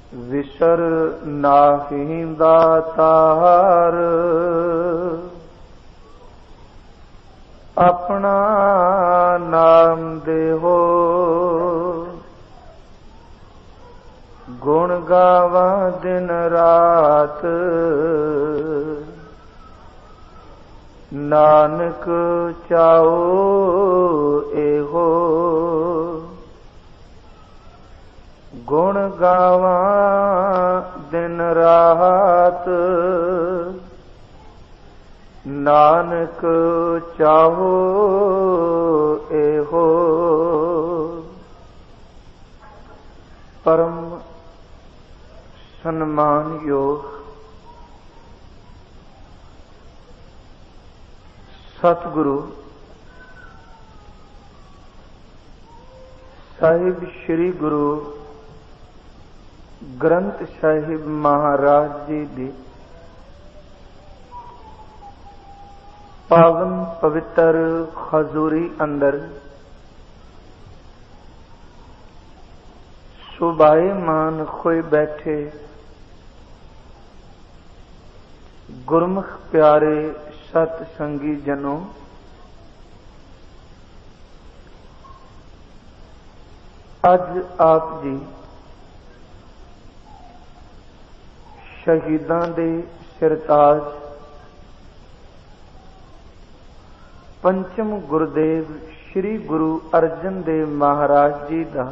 विसर नाहि दातार, अपना नाम देहो गुण गावा दिन रात। नानक चाओ एहो गुण गावा दिन रात। नानक चाहो एहो। परम सम्मान योग सतगुरु साहिब श्री गुरु ग्रंथ साहिब महाराज जी दी पावन पवित्र हजूरी अंदर सुभाएमान खोए बैठे गुरमुख प्यारे सत संगी जनों, अज आप जी शहीदां दे सिरताज पंचम गुरुदेव श्री गुरु अर्जन देव महाराज जी दा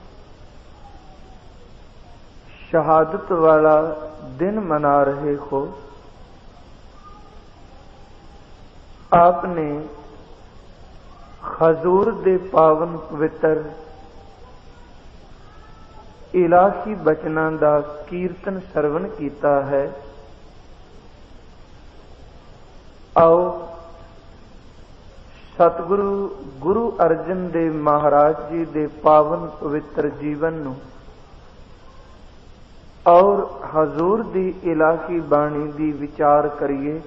शहादत वाला दिन मना रहे हो। आपने हजूर दे पावन पवित्र इलाही बचनां दा कीर्तन सरवण कीता है। आओ सतगुरु गुरु अर्जन देव महाराज जी दे पावन पवित्र जीवन नूं और हजूर दी इलाही बाणी दी विचार करिए।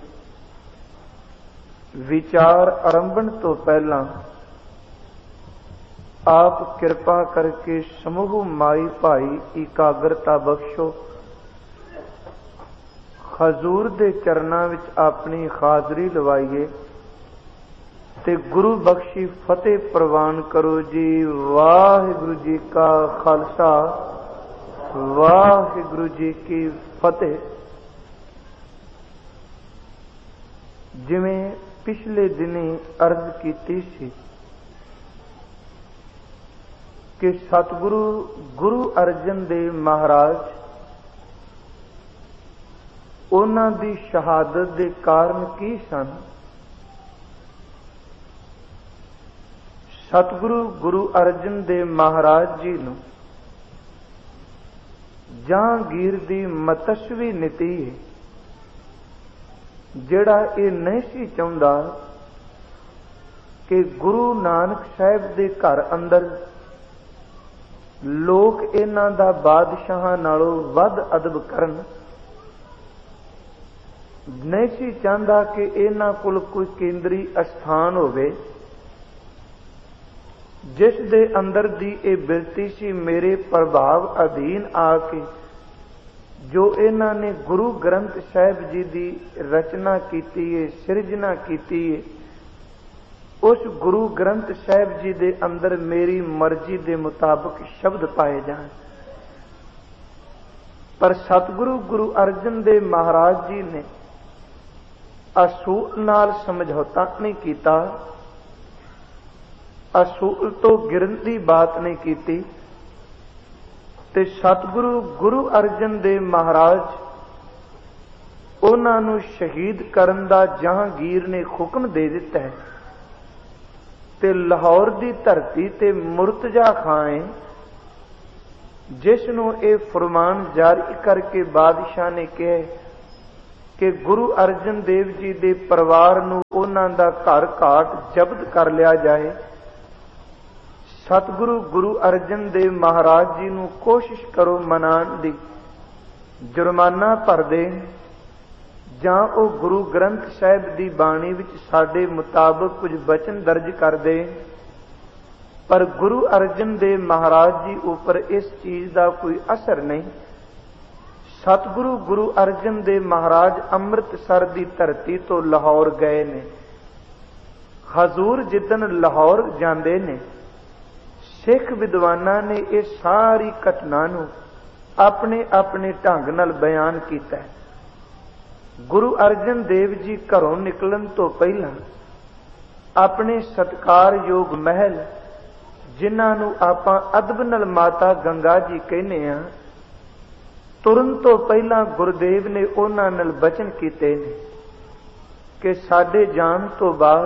विचार आरंभण तो पहला आप कृपा करके समूह माई भाई एकाग्रता बख्शो। हजूर दे चरनां विच अपनी हाजरी लवाइए ते गुरु बख्शी फतेह प्रवान करो जी। वाहिगुरु जी का खालसा, वाहिगुरु जी की फतेह। जिवें पिछले दिने अर्ज कीती सी कि सतगुरु गुरु अर्जन देव महाराज उन्हां दी शहादत दे कारण की सन। सतगुरु गुरु अर्जन देव महाराज जी नूं जहांगीर दी मतस्वी नीति है, जिहड़ा ये नहीं सी चाहुंदा कि गुरु नानक साहिब दे घर अंदर लोग इन्हां दा बादशाहां नालों वध अदब करन। नहीं सी चाहता कि इन्हां कोल कोई केंद्री स्थान होवे जिस दे अंदर दी ये बिरती सी मेरे प्रभाव अधीन आके जो इन्हां ने गुरु ग्रंथ साहिब जी दी रचना कीती है, सिरजना कीती है, उस गुरु ग्रंथ साहिब जी दे अंदर मेरी मर्जी दे मुताबिक शब्द पाए जाए। पर सतगुरु गुरु अर्जन देव महाराज जी ने असूल नाल समझौता नहीं कीता, असूल तो गिरन दी बात नहीं कीती। ते सतगुरु गुरु अर्जन देव महाराज उन्हां नूं शहीद करन दा जहांगीर ने हुक्म दे दिता है। ते लाहौर दी धरती ते मुर्तजा खां जिस नूं ये फरमान जारी करके बादशाह ने कहा कि गुरु अर्जन देव जी दे परिवार नूं उन्हां दा घर घाट जब्त कर लिया जाए। सतगुरु गुरु अर्जन देव महाराज जी नूं कोशिश करो मनाण दी, जुर्माना भर दे जां ओ गुरु ग्रंथ साहिब दी बाणी विच साडे मुताबिक कुछ बचन दर्ज कर दे। पर गुरु अर्जन देव महाराज जी ऊपर इस चीज का कोई असर नहीं। सतगुरु गुरु अर्जन देव महाराज अमृतसर की धरती तो लाहौर गए ने। हजूर जिदन लाहौर जाते ने, सिख विद्वाना ने यह सारी घटना नूं अपने अपने ढंग नाल बयान किया है। गुरु अर्जन देव जी घरों निकलन तो पहला अपने सत्कारयोग महल, जिन्हां नूं आपां अदब नाल माता गंगा जी कहने आ, तुरन तो पहला गुरुदेव ने उन्हां नाल बचन कीते ने कि साडे जान तो बाद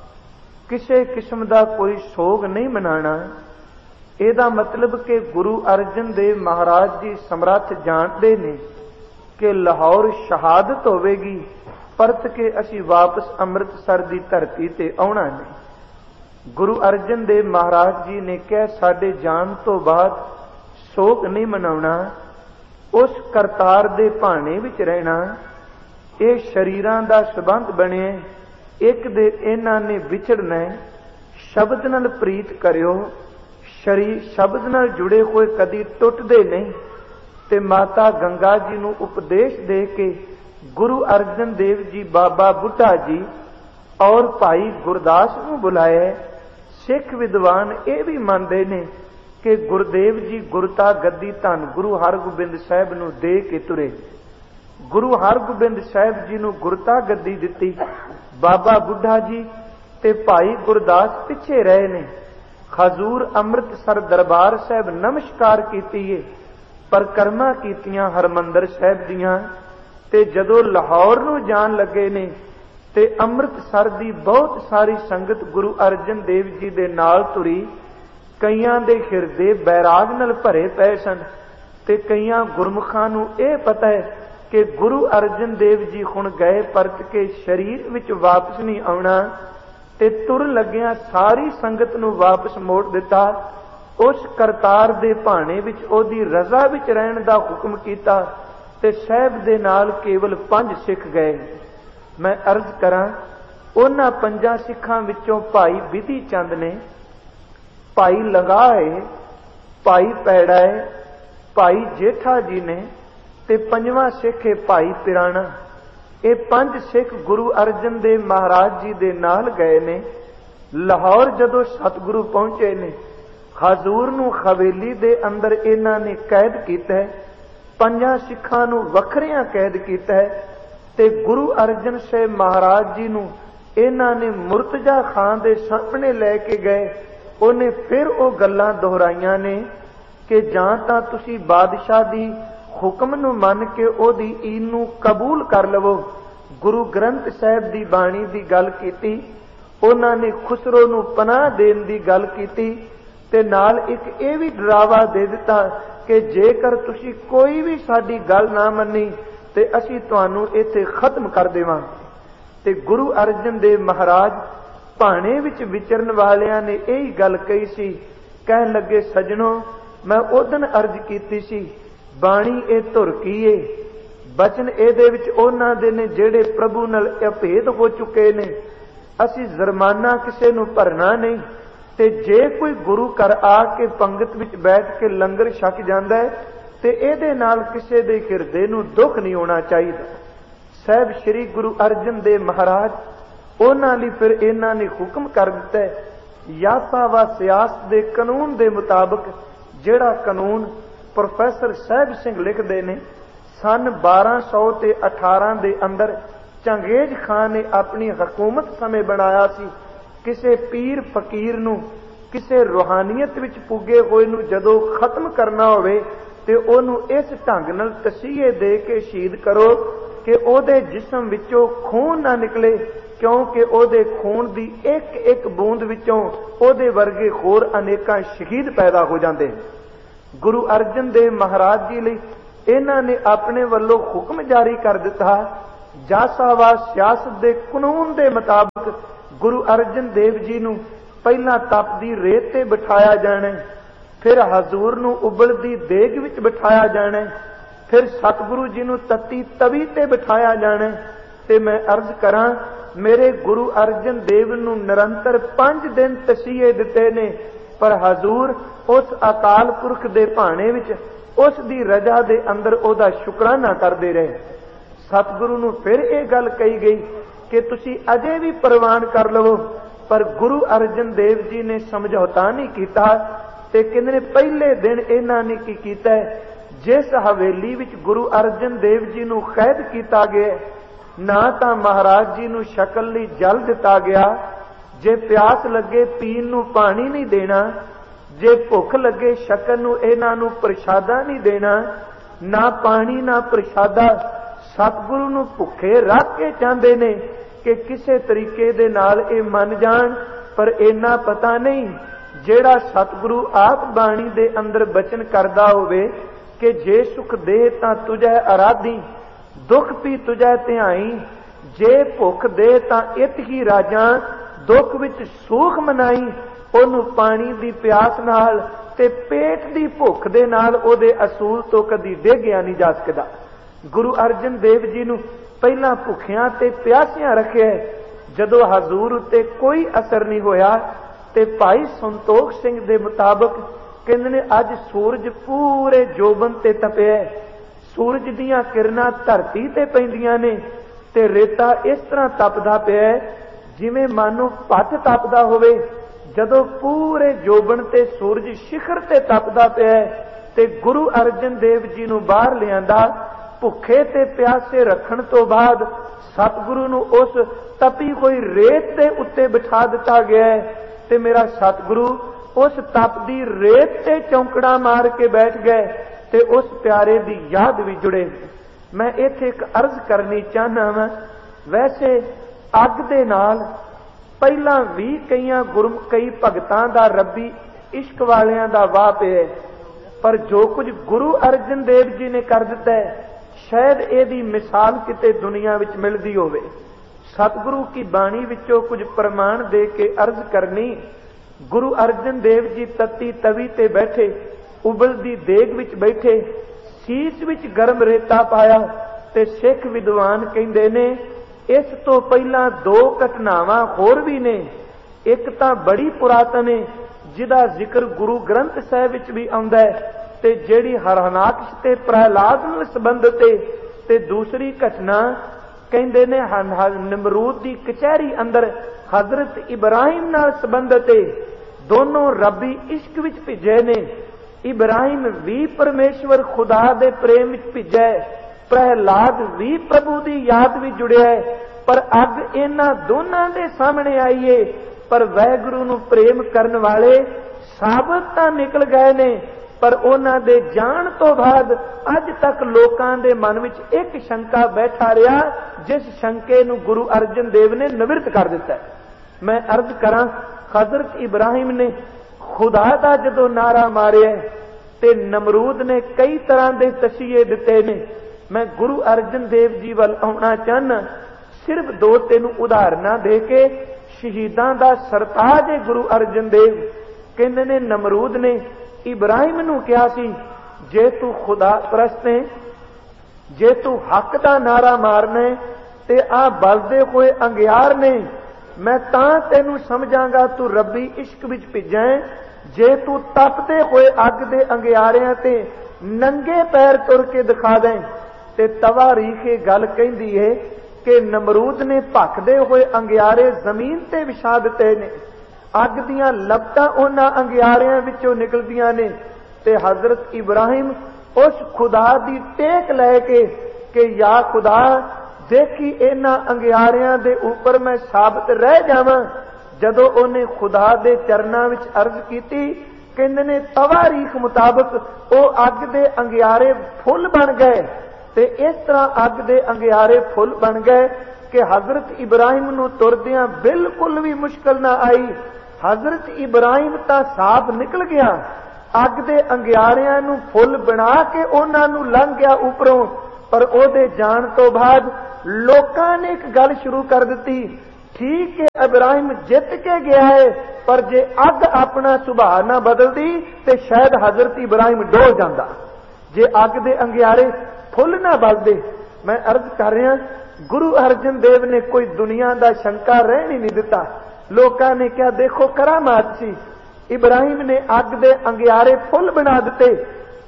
किसी किस्म का कोई सोग नहीं मनाना। ਇਹਦਾ मतलब कि गुरु अर्जन देव महाराज जी समर्थ जानते ने कि लाहौर शहादत होवेगी, परत के असी वापस अमृतसर की धरती ते आउणा नहीं। गुरु अर्जन देव महाराज जी ने कहा साडे जान तो बाद सोग नहीं मनाउणा, उस करतार दे भाने विच रहना। ये शरीरां दा संबंध बने, एक दे इन्हां ने विछड़ना। शब्द नाल प्रीत करियो, शरीर शब्द नाल जुड़े हुए कदी टुटदे नहीं। ते माता गंगा जी नूं उपदेश दे के गुरु अर्जन देव जी बाबा बुढ़ा जी और भाई गुरदास नूं बुलाया। सिख विद्वान ये भी मानते ने कि गुरुदेव जी गुरता गद्दी धन गुरु हरगोबिंद साहिब नूं दे के तुरे। गुरु हरगोबिंद साहिब जी नूं गुरता गद्दी दिती, बाबा बुढ़ा जी ते भाई गुरदास पिछे रहे ने। हजूर अमृतसर दरबार साहब नमस्कार कीती है, परिक्रमा कीतियां हरमंदर साहब दियां। ते जदों लाहौर नूं जान लगे ने ते अमृतसर दी बहुत सारी संगत गुरु अर्जन देव जी दे नाल तुरी। कईयां दे हिरदे बैराग नाल भरे पए सन ते कईयां गुरमुखां नूं इह पता है कि गुरु अर्जन देव जी हुण गए परत के शरीर विच वापस नहीं आउणा। ते तुर लग्या सारी संगत नूं वापस मोड़ दिता। उस करतार दे भाने विच ओदी रजा विच रहण दा हुक्म कीता ते साहिब दे नाल केवल 5 सिख गए। मैं अर्ज करां, उन्हां 5 सिखां विचों भाई विधि चंद ने, भाई लंगा है, भाई पैड़ा है, भाई जेठा जी ने ते 5वां सिख है भाई पिराना। ये 5 सिख गुरु अर्जन देव महाराज जी दे नाल गए ने। लाहौर जदों सतगुरु पहुंचे ने, हजूर नूं हवेली दे अंदर इन्हां ने कैद कीता है। 5 सिखां नूं वखरियां कैद कीता है ते गुरु अर्जन साहिब महाराज जी नूं इन्हां ने मुर्तजा खां दे सामने लैके गए। उन्हें फिर वो गल्लां दोहराइयां ने कि जां तां तुसीं बादशाह दी हुक्म नूं मन के ओदी ईन नूं कबूल कर लवो। गुरु ग्रंथ साहिब दी बाणी दी गल कीती। उन्हां ने खुसरो नूं पनाह देण दी गल कीती ते नाल एक ये भी डरावा दे दिता कि जेकर तुसीं कोई भी साडी गल ना मन्नी ते असीं तुहानूं इत्थे खत्म कर देवांगे। ते गुरु अर्जन देव महाराज भाणे विच विचरण वालियां ने यही गल कही सी। कहण लगे सजणों, मैं उदन अर्ज कीती सी बाणी ए धुर की है, बचन एदे विच उन्हां दे ने जेड़े प्रभु नाल अभेद हो चुके ने। असी जुर्माना किसे नूं भरना नहीं ते जे कोई गुरु घर आके पंगत विच बैठ के लंगर छक जांदा है ते एदे नाल किसे दे हिरदे नूं दुख नहीं होना चाहिए। साहिब श्री गुरु अर्जन देव महाराज उन्हां लई फिर इन्हां ने हुक्म कर दिता है यासा व सियासत दे कानून दे मुताबिक, जेड़ा कानून प्रोफेसर साहिब सिंह लिखते ने सन 1218 दे अंदर चंगेज खान ने अपनी हुकूमत समय बनाया सी। किसे पीर फकीर नूं किसे रूहानियत विच पुगे होए नूं जदों खत्म करना होवे ते ओनूं इस ढंग नाल तसीहे दे के शहीद करो कि ओदे जिस्म विचों खून ना निकले, क्योंकि ओदे खून दी एक एक बूंद विचों ओदे वर्गे होर अनेकां शहीद पैदा हो जांदे। गुरु अर्जन देव महाराज जी लई इन्हां ने अपने वल्लों हुक्म जारी कर दिता। जासावा सियासत दे कानून दे मुताबिक गुरु अर्जन देव जी नूं पहला तप दी रेत ते बिठाया जाना, फिर हजूर नूं उबलदी देग विच बिठाया जाना, फिर सतगुरु जी नूं तत्ती तवी ते बिठाया जाना। ते मैं अर्ज करां, मेरे गुरु अर्जन देव नूं निरंतर 5 दिन तसीहे दिते ने, पर हजूर उस अकाल पुरख दे भाणे विच उस दी रजा दे अंदर ओदा शुकराना करते रहे। सतगुरु नूं फिर यह गल कही गई कि तुसी अजे भी प्रवान कर लवो, पर गुरु अर्जन देव जी ने समझौता नहीं किया। ते कहंदे ने पहले दिन इन्हां ने की कीता है, जिस हवेली विच गुरु अर्जन देव जी नूं कैद किया गया, ना तां महाराज जी नूं शकल लई जल दिता गया, जे प्यास लगे पीन नूं पानी नहीं देना, जे भुख लगे शकन नूं इन्हां नूं प्रशादा नहीं देना, ना पानी ना प्रशादा। सतगुरु नूं भुखे रख के चाहते ने कि किसी तरीके दे नाल ये मन जान, पर इन्ना पता नहीं जेड़ा सतगुरु आप बाणी दे अंदर बचन करदा होवे कि जे सुख दे तां तुझै आराधी, दुख भी तुझै ध्याई, जे भुख दे तां इत ही राजा, दुख विच सूख मनाई। ओनू पानी दी प्यास नाल ते पेट दी भुख दे नाल ओदे असूल तो कदी डेगिया नहीं जा सकदा। गुरु अर्जन देव जी नूं पहला भुखियां ते प्यासियां रखे, जदों हजूर उत्ते कोई असर नहीं होया ते भाई संतोख सिंह दे मुताबक कहंदे ने अज सूरज पूरे जोबन ते तपिया, सूरज दीयां किरणां धरती ते पैंदियां ने ते रेता इस तरह तपदा पिया जिवें मानो पट तपदा होवे। जदों पूरे जोबन ते सूरज शिखर ते तपदा पिया ते गुरु अर्जन देव जी नूं बाहर लिआंदा, भुखे ते प्यासे रखण तो बाद सतगुरु नूं उस तपी हुई रेत दे उत्ते बिठा दिता गया है ते मेरा सतगुरु उस तपदी रेत ते चौंकड़ा मार के बैठ गए ते उस प्यारे दी याद भी जुड़े। मैं इत्थे एक अर्ज करनी चाहना वा, वैसे अग दे नाल पहला भी कई भगतां दा रब्बी इश्क वालियां दा वाह पिया, पर जो कुछ गुरु अर्जन देव जी ने कर दिता है शायद एदी मिसाल किते दुनिया विच मिलदी होवे। सतगुरु की बाणी विचों कुछ प्रमाण दे के अर्ज करनी। गुरु अर्जन देव जी तत्ती तवी ते बैठे, उबलदी देग विच बैठे, सीस विच गर्म रेता पाया ते सिख विद्वान कहंदे ने इस तो पहला दो घटनावां होर भी ने। एक तां बड़ी पुरातन है जिहदा जिक्र गुरु ग्रंथ साहिब विच भी आउंदा है ते जेड़ी हरनाकश ते प्रहलाद नाल संबंधित है, ते दूसरी घटना कहंदे ने नमरूद दी कचहरी अंदर हजरत इब्राहिम नाल संबंधित है। दोनों रब्बी इश्क विच भिजे ने। इब्राहिम भी परमेश्वर खुदा दे प्रेम विच भिजा है, प्रहलाद भी प्रभु दी याद विच जुड़िया है, पर अग इन्हां दोनां दे सामने आई है। पर वाहिगुरू नूं प्रेम करन वाले साबत तां निकल गए ने, पर उन्हां दे जाण तो बाद अज तक लोकां दे मन विच एक शंका बैठा रहा, जिस शंके नूं गुरु अर्जन देव ने निवृत्त कर दिता है। मैं अर्ज करां, हजरत इब्राहिम ने खुदा दा जदों नारा मारिया ते नमरूद ने कई तरह के तसीहे दिते ने। मैं गुरु अर्जन देव जी वाल आउणा चाहना, सिर्फ दो तीन उदाहरणा दे के। शहीदां दा सरताज है गुरु अर्जन देव। कहंदे ने नमरूद ने इब्राहिम नूं कहा सी, जे तू खुदा परस्त है, जे तू हक दा नारा मारना ते आ बलदे हुए अंगियार ने, मैं तां तेनू समझांगा तू रब्बी इश्क विच भिजा है। जे तू तपदे हुए अग दे अंगियारियां ते नंगे पैर तुर के दिखा दें ते तवारीख ये गल कहंदी है कि नमरूद ने भखदे हुए अंगियारे जमीन ते विछा दिते ने। अग दियां लपटां उन्हां अंगियारियां विचों निकलदियां ने ते हजरत इब्राहिम उस खुदा दी टेक लैके कि या खुदा देखी इन्हां अंगियारियां दे ऊपर मैं साबित रह जावां। जदों उन्हें खुदा दे चरनां विच अर्ज कीती, कहंदे ने तवारीख मुताबक वो अग दे अंगियारे फुल बन गए ते इस तरह अग दे अंगियारे फुल बन गए कि हजरत इब्राहिम नूं तुरदियां बिल्कुल भी मुश्किल ना आई। हजरत इब्राहिम तां साफ निकल गया, अग दे अंगियारियां नूं फुल बना के उन्हां नूं लंघ गया ऊपरों। पर ओदे जाण तो बाद लोकां ने एक गल शुरू कर दी, ठीक है इब्राहिम जित के गया है, पर जे अग अपना सुभाव ना बदलदी ते शायद हजरत इब्राहिम डोल जांदा। जे अग दे अंगियारे फुल ना बलदे। मैं अर्ज कर रहा, गुरु अर्जन देव ने कोई दुनिया का शंका रहने नहीं दिता। लोकां ने क्या देखो करामात सी, इब्राहिम ने अग दे अंगियारे फुल बना दिते।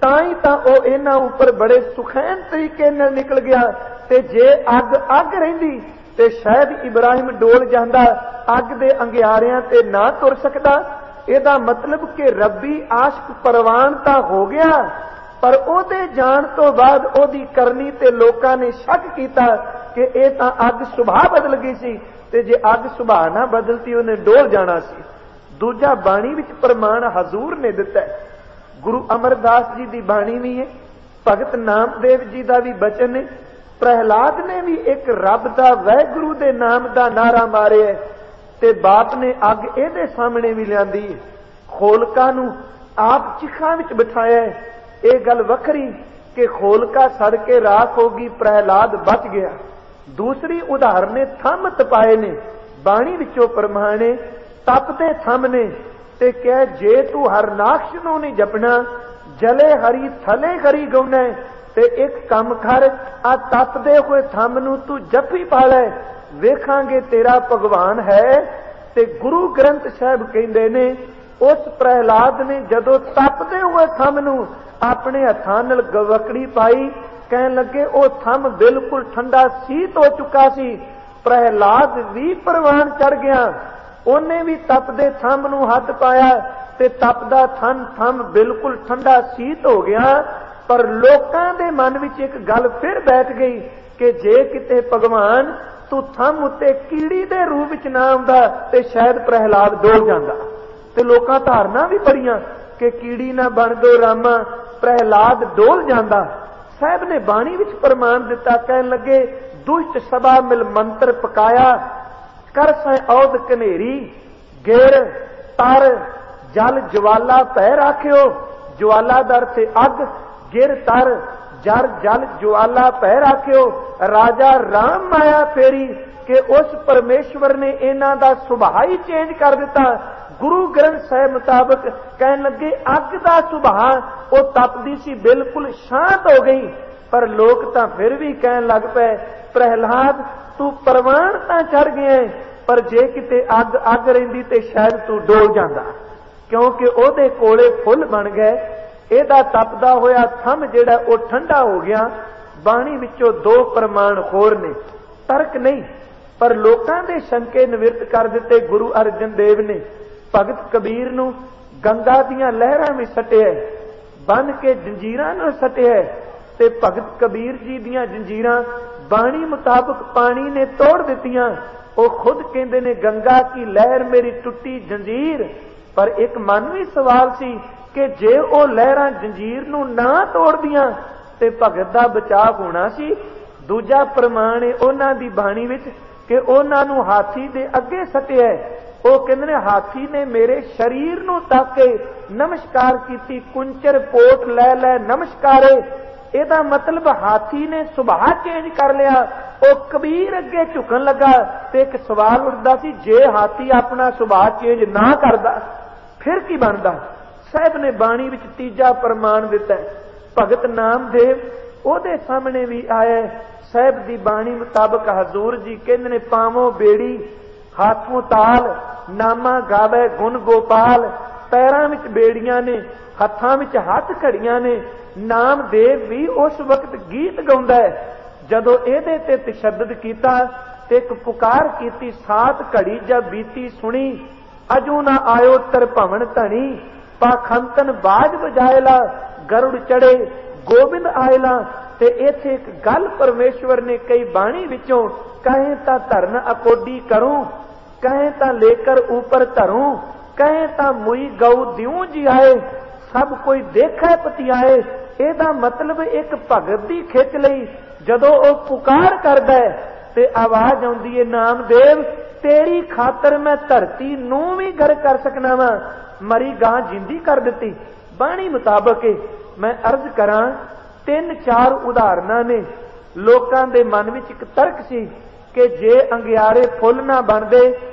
ਤਾਂ ਹੀ ਤਾਂ ਉਹ ਇਹਨਾਂ ਉੱਪਰ ਬੜੇ ਸੁਖੈਨ ਤਰੀਕੇ ਨਾਲ ਨਿਕਲ ਗਿਆ। ਤੇ ਜੇ ਅੱਗ ਅੱਗ ਰਹਿੰਦੀ ਤੇ ਸ਼ਾਇਦ ਇਬਰਾਹਿਮ ਡੋਲ ਜਾਂਦਾ, ਅੱਗ ਦੇ ਅੰਗਿਆਰਿਆਂ ਤੇ ਨਾ ਤੁਰ ਸਕਦਾ। ਇਹਦਾ ਮਤਲਬ ਕਿ ਰੱਬੀ ਆਸ਼ਕ ਪ੍ਰਵਾਨ ਤਾਂ ਹੋ ਗਿਆ, ਪਰ ਉਹਦੇ ਜਾਣ ਤੋਂ ਬਾਅਦ ਉਹਦੀ ਕਰਨੀ ਤੇ ਲੋਕਾਂ ਨੇ ਸ਼ੱਕ ਕੀਤਾ ਕਿ ਇਹ ਤਾਂ ਅੱਗ ਸੁਭਾਅ ਬਦਲ ਗਈ ਸੀ, ਤੇ ਜੇ ਅੱਗ ਸੁਭਾਅ ਨਾ ਬਦਲਤੀ ਉਹਨੇ ਡੋਲ ਜਾਣਾ ਸੀ। ਦੂਜਾ ਬਾਣੀ ਵਿੱਚ ਪ੍ਰਮਾਣ ਹਜ਼ੂਰ ਨੇ ਦਿੱਤਾ। ਗੁਰੂ ਅਮਰਦਾਸ ਜੀ ਦੀ ਬਾਣੀ ਵੀ ਹੈ, ਭਗਤ ਨਾਮਦੇਵ ਜੀ ਦਾ ਵੀ ਬਚਨ ਹੈ। ਪ੍ਰਹਿਲਾਦ ਨੇ ਵੀ ਇੱਕ ਰੱਬ ਦਾ ਵਾਹਿਗੁਰੂ ਦੇ ਨਾਮ ਦਾ ਨਾਰਾ ਮਾਰਿਆ ਤੇ ਬਾਪ ਨੇ ਅੱਗ ਇਹਦੇ ਸਾਹਮਣੇ ਵੀ ਲਿਆਂਦੀ ਹੈ। ਖੋਲਕਾ ਨੂੰ ਆਪ ਚਿਖਾਂ ਵਿੱਚ ਬਿਠਾਇਆ। ਇਹ ਗੱਲ ਵੱਖਰੀ ਕਿ ਖੋਲਕਾ ਸੜ ਕੇ ਰਾਖ ਹੋ ਗਈ, ਪ੍ਰਹਿਲਾਦ ਬਚ ਗਿਆ। ਦੂਸਰੀ ਉਦਾਹਰਨ ਨੇ ਥੰਮ ਤਪਾਏ ਨੇ। ਬਾਣੀ ਵਿੱਚੋਂ ਪ੍ਰਮਾਣੇ ਤਪਦੇ ਥੰਮ ਨੇ ਤੇ ਕਹਿ ਜੇ ਤੂੰ ਹਰਨਾਕਸ਼ ਨੂੰ ਨਹੀਂ ਜਪਣਾ, ਜਲੇ ਹਰੀ ਥਲੇ ਹਰੀ ਗਾਉਣਾ, ਤੇ ਇੱਕ ਕੰਮ ਕਰ, ਆ ਤਪਦੇ ਹੋਏ ਥੰਮ ਨੂੰ ਤੂੰ ਜਪੀ ਪਾ ਲੈ, ਵੇਖਾਂਗੇ ਤੇਰਾ ਭਗਵਾਨ ਹੈ। ਤੇ ਗੁਰੂ ਗ੍ਰੰਥ ਸਾਹਿਬ ਕਹਿੰਦੇ ਨੇ ਉਸ ਪ੍ਰਹਿਲਾਦ ਨੇ ਜਦੋਂ ਤਪਦੇ ਹੋਏ ਥੰਮ ਨੂੰ ਆਪਣੇ ਹੱਥਾਂ ਨਾਲ ਗਵਕੜੀ ਪਾਈ, ਕਹਿਣ ਲੱਗੇ ਉਹ ਥੰਮ ਬਿਲਕੁਲ ਠੰਡਾ ਸੀਤ ਹੋ ਚੁੱਕਾ ਸੀ। ਪ੍ਰਹਿਲਾਦ ਵੀ ਪ੍ਰਵਾਨ ਚੜ ਗਿਆ, ਉਹਨੇ ਵੀ ਤਪਦੇ ਥੰਮ ਨੂੰ ਹੱਥ ਪਾਇਆ ਤੇ ਤਪਦਾ ਥੰਮ ਬਿਲਕੁਲ ਠੰਡਾ ਸੀਤ ਹੋ ਗਿਆ। ਪਰ ਲੋਕਾਂ ਦੇ ਮਨ ਵਿੱਚ ਇੱਕ ਗੱਲ ਫਿਰ ਬੈਠ ਗਈ ਕਿ ਜੇ ਕਿਤੇ ਭਗਵਾਨ ਤੂੰ ਥੰਮ ਉੱਤੇ ਕੀੜੀ ਦੇ ਰੂਪ ਵਿੱਚ ਨਾ ਆਉਂਦਾ ਤੇ ਸ਼ਾਇਦ ਪ੍ਰਹਿਲਾਦ ਡੋਲ ਜਾਂਦਾ। ਤੇ ਲੋਕਾਂ ਧਾਰਨਾ ਵੀ ਪੜੀਆਂ ਕਿ ਕੀੜੀ ਨਾ ਬਣ ਦੋ ਰਾਮਾ, ਪ੍ਰਹਿਲਾਦ ਡੋਲ ਜਾਂਦਾ। ਸਾਹਿਬ ਨੇ ਬਾਣੀ ਵਿੱਚ ਪ੍ਰਮਾਣ ਦਿੱਤਾ, ਕਹਿਣ ਲੱਗੇ ਦੁਸ਼ਟ ਸਭਾ ਮਿਲ ਮੰਤਰ ਪਕਾਇਆ, ਕਰ ਸੈ ਔਦ ਕਨੇਰੀ, ਗੇਰ ਤਰ ਜਲ ਜਵਾਲਾ ਪੈ ਰਾਖਿਓ। ਜਵਾਲਾ ਦਰ ਤੇ ਅੱਗ, ਗਿਰ ਤਰ ਜਰ ਜਲ ਜਵਾਲਾ ਪੈ ਰਾਖਿਓ। ਰਾਜਾ ਰਾਮ ਮਾਇਆ ਫੇਰੀ ਕਿ ਉਸ ਪਰਮੇਸ਼ਵਰ ਨੇ ਇਹਨਾਂ ਦਾ ਸੁਭਾਅ ਹੀ ਚੇਂਜ ਕਰ ਦਿੱਤਾ। ਗੁਰੂ ਗ੍ਰੰਥ ਸਾਹਿਬ ਮੁਤਾਬਕ ਕਹਿਣ ਲੱਗੇ ਅੱਗ ਦਾ ਸੁਭਾਅ ਉਹ ਤਪਦੀ ਸੀ, ਬਿਲਕੁਲ ਸ਼ਾਂਤ ਹੋ ਗਈ। ਪਰ ਲੋਕ ਤਾਂ ਫਿਰ ਵੀ ਕਹਿਣ ਲੱਗ ਪਏ ਪ੍ਰਹਿਲਾਦ ਤੂੰ ਪ੍ਰਵਾਨ ਤਾਂ ਚੜ ਗਿਆ, ਪਰ ਜੇ ਕਿਤੇ ਅੱਗ ਰਹਿੰਦੀ ਤੇ ਸ਼ਾਇਦ ਤੂੰ ਡੋਲ ਜਾਂਦਾ, ਕਿਉਂਕਿ ਉਹਦੇ ਕੋਲੇ ਫੁੱਲ ਬਣ ਗਏ। ਇਹਦਾ ਤਪਦਾ ਹੋਇਆ ਥੰਮ ਜਿਹੜਾ ਉਹ ਠੰਡਾ ਹੋ ਗਿਆ। ਬਾਣੀ ਵਿੱਚੋਂ ਦੋ ਪ੍ਰਮਾਣ ਹੋਰ ਨੇ, ਤਰਕ ਨਹੀਂ, ਪਰ ਲੋਕਾਂ ਦੇ ਸ਼ੰਕੇ ਨਿਵਰਤ ਕਰ ਦਿੱਤੇ ਗੁਰੂ ਅਰਜਨ ਦੇਵ ਨੇ। ਭਗਤ ਕਬੀਰ ਨੂੰ ਗੰਗਾ ਦੀਆਂ ਲਹਿਰਾਂ ਵਿੱਚ ਸੱਟਿਆ, ਬੰਨ ਕੇ ਜੰਜੀਰਾਂ ਨਾਲ ਸੱਟਿਆ, ਤੇ ਭਗਤ ਕਬੀਰ ਜੀ ਦੀਆਂ ਜੰਜੀਰਾਂ ਬਾਣੀ ਮੁਤਾਬਕ ਪਾਣੀ ਨੇ ਤੋੜ ਦਿੱਤੀਆਂ। ਉਹ ਖੁਦ ਕਹਿੰਦੇ ਨੇ ਗੰਗਾ ਕੀ ਲਹਿਰ ਮੇਰੀ ਟੁੱਟੀ ਜੰਜੀਰ। ਪਰ ਇੱਕ ਮਨ ਵੀ ਸਵਾਲ ਸੀ ਕਿ ਜੇ ਉਹ ਲਹਿਰਾਂ ਜੰਜੀਰ ਨੂੰ ਨਾ ਤੋੜਦੀਆਂ ਤੇ ਭਗਤ ਦਾ ਬਚਾਅ ਹੋਣਾ ਸੀ। ਦੂਜਾ ਪ੍ਰਮਾਣ ਹੈ ਉਹਨਾਂ ਦੀ ਬਾਣੀ ਵਿੱਚ ਕਿ ਉਹਨਾਂ ਨੂੰ ਹਾਥੀ ਦੇ ਅੱਗੇ ਸੱਟਿਆ। ਉਹ ਕਹਿੰਦੇ ਨੇ ਹਾਥੀ ਨੇ ਮੇਰੇ ਸਰੀਰ ਨੂੰ ਤੱਕ ਕੇ ਨਮਸਕਾਰ ਕੀਤੀ, ਕੁੰਚਰ ਪੋਟ ਲੈ ਲੈ ਨਮਸਕਾਰੇ। ਇਹਦਾ ਮਤਲਬ ਹਾਥੀ ਨੇ ਸੁਭਾਅ ਚੇਂਜ ਕਰ ਲਿਆ। ਉਹ ਕਬੀਰ ਅੱਗੇ ਝੁਕਣ ਲੱਗਾ ਤੇ ਇੱਕ ਸਵਾਲ ਉੱਠਦਾ ਸੀ ਜੇ ਹਾਥੀ ਆਪਣਾ ਸੁਭਾਅ ਚੇਂਜ ਨਾ ਕਰਦਾ ਫਿਰ ਕੀ ਬਣਦਾ। ਸਾਹਿਬ ਨੇ ਬਾਣੀ ਵਿੱਚ ਤੀਜਾ ਪ੍ਰਮਾਣ ਦਿੱਤਾ। ਭਗਤ ਨਾਮਦੇਵ ਉਹਦੇ ਸਾਹਮਣੇ ਵੀ ਆਇਆ। ਸਾਹਿਬ ਦੀ ਬਾਣੀ ਮੁਤਾਬਕ ਹਜ਼ੂਰ ਜੀ ਕਹਿੰਦੇ ਨੇ ਪਾਵੋਂ ਬੇੜੀ ਹੱਥੋਂ ਤਾਲ, ਨਾਮਾ ਗਾਵੇ ਗੁਣ ਗੋਪਾਲ। ਪੈਰਾਂ ਵਿੱਚ ਬੇੜੀਆਂ ਨੇ, ਹੱਥਾਂ ਵਿੱਚ ਹੱਥ ਘੜੀਆਂ ਨੇ। ਨਾਮਦੇਵ ਵੀ ਉਸ ਵਕਤ ਗੀਤ ਗਾਉਂਦਾ ਹੈ। ਜਦੋਂ ਇਹਦੇ ਤੇ ਤਸ਼ੱਦਦ ਕੀਤਾ ਤੇ ਇੱਕ ਪੁਕਾਰ ਕੀਤੀ, ਸਾਤ ਘੜੀ ਜਦ ਬੀਤੀ ਸੁਣੀ, ਅਜੂ ਨਾ ਆਇਓ ਤਰ ਭਵਨ ਧਣੀ। ਪਾਖੰਤਨ ਬਾਜ ਵਜਾਇਲਾ, ਗਰੁੜ ਚੜੇ ਗੋਬਿੰਦ ਆਇਲਾ। ਤੇ ਇੱਥੇ ਇੱਕ ਗੱਲ ਪਰਮੇਸ਼ਵਰ ਨੇ ਕਈ ਬਾਣੀ ਵਿੱਚੋਂ, ਕਹੇ ਤਾਂ ਧਰਨ ਅਕੋਡੀ ਕਰੂੰ, ਕਹੇ ਤਾਂ ਲੇਕਰ ਉਪਰ ਧਰੂੰ, ਕਹੇ ਤਾਂ ਮੁਈ ਗਊ ਦਿਉ ਜੀ ਆਏ, ਸਭ ਕੋਈ ਦੇਖੇ ਪਤਿਆਏ। ਇਹਦਾ ਮਤਲਬ ਇੱਕ ਭਗਤ ਦੀ ਖਿੱਚ ਲਈ ਜਦੋਂ ਉਹ ਪੁਕਾਰ ਕਰਦਾ ਤੇ ਆਵਾਜ਼ ਆਉਂਦੀ ਹੈ ਨਾਮਦੇਵ ਤੇਰੀ ਖਾਤਰ ਮੈਂ ਧਰਤੀ ਨੂੰ ਵੀ ਗਰ ਕਰ ਸਕਣਾ ਵਾ, ਮਰੀ ਗਾਂ ਜਿੰਦੀ ਕਰ ਦਿੱਤੀ। ਬਾਣੀ ਮੁਤਾਬਕ ਮੈਂ ਅਰਜ਼ ਕਰਾਂ 3-4 ਉਦਾਹਰਨਾਂ ਨੇ। ਲੋਕਾਂ ਦੇ ਮਨ ਵਿੱਚ ਇੱਕ ਤਰਕ ਸੀ ਕਿ ਜੇ ਅੰਗਿਆਰੇ ਫੁੱਲ ਨਾ ਬਣਦੇ